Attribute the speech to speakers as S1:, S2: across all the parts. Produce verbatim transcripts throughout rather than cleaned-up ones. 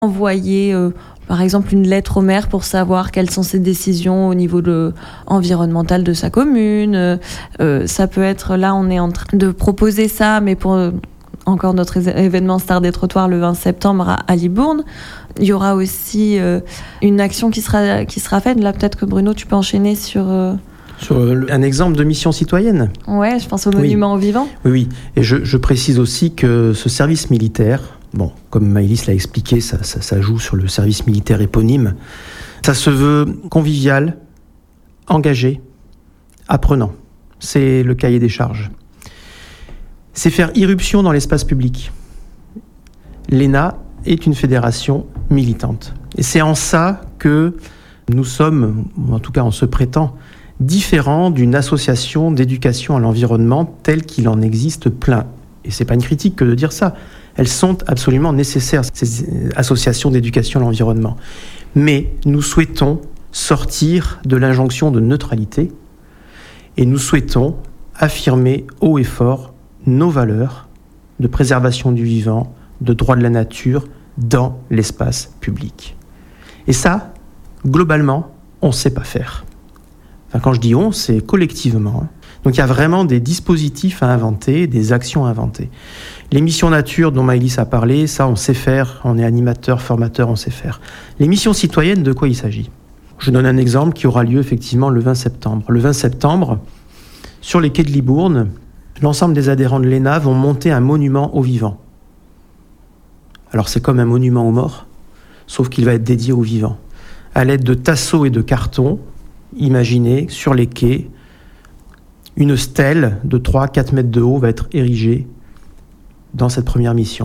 S1: envoyer euh, par exemple une lettre au maire pour savoir quelles sont ses décisions au niveau de, environnemental de sa commune. Euh, ça peut être, là on est en train de proposer ça, mais pour euh, encore notre événement Star des trottoirs le vingt septembre à, à Libourne. Il y aura aussi euh, une action qui sera, qui sera faite. Là peut-être que Bruno tu peux enchaîner sur... Euh...
S2: Sur un exemple de mission citoyenne.
S1: Ouais, je pense au monument oui. aux vivants.
S2: Oui, oui. Et je, je précise aussi que ce service militaire... Bon, comme Maëlys l'a expliqué, ça, ça, ça joue sur le service militaire éponyme. Ça se veut convivial, engagé, apprenant. C'est le cahier des charges. C'est faire irruption dans l'espace public. L'E N A est une fédération militante. Et c'est en ça que nous sommes, ou en tout cas on se prétend, différents d'une association d'éducation à l'environnement telle qu'il en existe plein. Et c'est pas une critique que de dire ça. Elles sont absolument nécessaires, ces associations d'éducation à l'environnement. Mais nous souhaitons sortir de l'injonction de neutralité et nous souhaitons affirmer haut et fort nos valeurs de préservation du vivant, de droit de la nature dans l'espace public. Et ça, globalement, on ne sait pas faire. Enfin, quand je dis on, c'est collectivement. Donc il y a vraiment des dispositifs à inventer, des actions à inventer. Les missions nature dont Maëlys a parlé, ça on sait faire, on est animateur, formateur, on sait faire. Les missions citoyennes, de quoi il s'agit ? Je donne un exemple qui aura lieu effectivement le vingt septembre. Le vingt septembre, sur les quais de Libourne, l'ensemble des adhérents de l'E N A vont monter un monument aux vivants. Alors c'est comme un monument aux morts, sauf qu'il va être dédié aux vivants. À l'aide de tasseaux et de cartons, imaginez, sur les quais, une stèle de trois à quatre mètres de haut va être érigée dans cette première mission.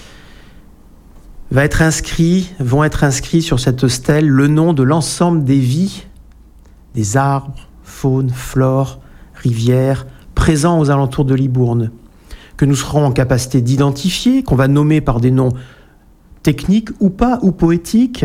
S2: Va être inscrit, vont être inscrits sur cette stèle le nom de l'ensemble des vies, des arbres, faune, flore, rivières, présents aux alentours de Libourne, que nous serons en capacité d'identifier, qu'on va nommer par des noms techniques ou pas, ou poétiques,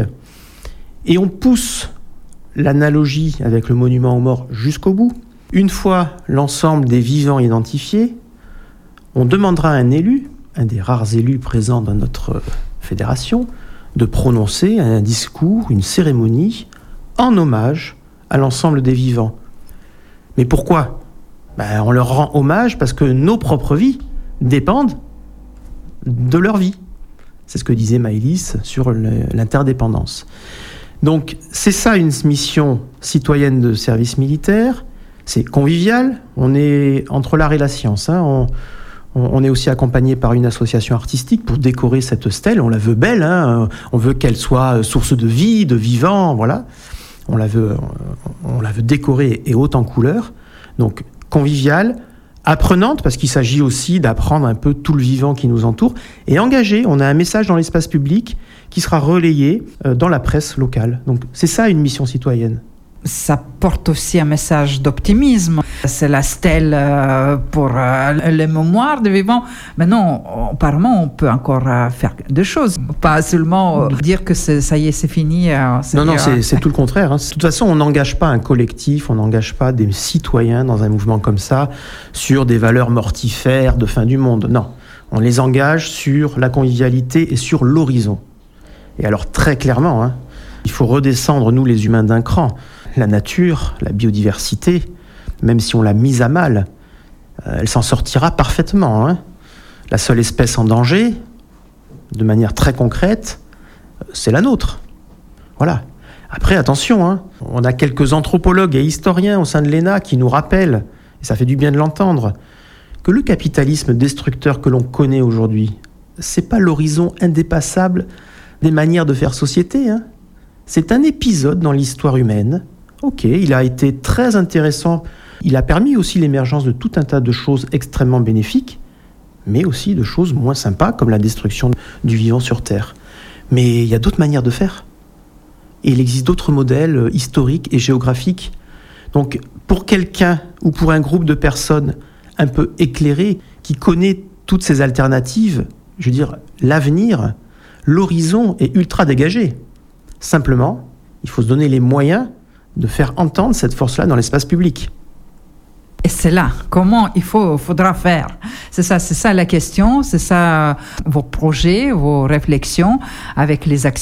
S2: et on pousse l'analogie avec le monument aux morts jusqu'au bout. Une fois l'ensemble des vivants identifiés, on demandera à un élu, un des rares élus présents dans notre fédération, de prononcer un discours, une cérémonie en hommage à l'ensemble des vivants. Mais pourquoi ? Ben, on leur rend hommage parce que nos propres vies dépendent de leur vie. C'est ce que disait Maëlys sur l'interdépendance. Donc c'est ça une mission citoyenne de service militaire. C'est convivial, on est entre l'art et la science. Hein. On, on, on est aussi accompagné par une association artistique pour décorer cette stèle. On la veut belle, hein. On veut qu'elle soit source de vie, de vivant, voilà. On la veut, on, on la veut décorer et haute en couleurs. Donc conviviale, apprenante, parce qu'il s'agit aussi d'apprendre un peu tout le vivant qui nous entoure, et engagée. On a un message dans l'espace public qui sera relayé euh, dans la presse locale. Donc c'est ça une mission citoyenne.
S3: Ça porte aussi un message d'optimisme. C'est la stèle pour les mémoires des vivants. Mais non, apparemment, on peut encore faire des choses. Pas seulement dire que c'est, ça y est, c'est fini. C'est
S2: non,
S3: dire...
S2: non, c'est, c'est tout le contraire. Hein. De toute façon, on n'engage pas un collectif, on n'engage pas des citoyens dans un mouvement comme ça sur des valeurs mortifères de fin du monde. Non, on les engage sur la convivialité et sur l'horizon. Et alors, très clairement, hein, il faut redescendre, nous les humains, d'un cran. La nature, la biodiversité, même si on l'a mise à mal, euh, elle s'en sortira parfaitement. Hein. La seule espèce en danger, de manière très concrète, c'est la nôtre. Voilà. Après, attention, hein, on a quelques anthropologues et historiens au sein de l'E N A qui nous rappellent, et ça fait du bien de l'entendre, que le capitalisme destructeur que l'on connaît aujourd'hui, c'est pas l'horizon indépassable des manières de faire société. Hein. C'est un épisode dans l'histoire humaine. Ok, il a été très intéressant. Il a permis aussi l'émergence de tout un tas de choses extrêmement bénéfiques, mais aussi de choses moins sympas, comme la destruction du vivant sur Terre. Mais il y a d'autres manières de faire. Et il existe d'autres modèles historiques et géographiques. Donc, pour quelqu'un ou pour un groupe de personnes un peu éclairées, qui connaît toutes ces alternatives, je veux dire, l'avenir, l'horizon est ultra dégagé. Simplement, il faut se donner les moyens de faire entendre cette force-là dans l'espace public.
S3: Et c'est là, comment il faut, faudra faire. C'est ça, c'est ça la question, c'est ça vos projets, vos réflexions avec les actions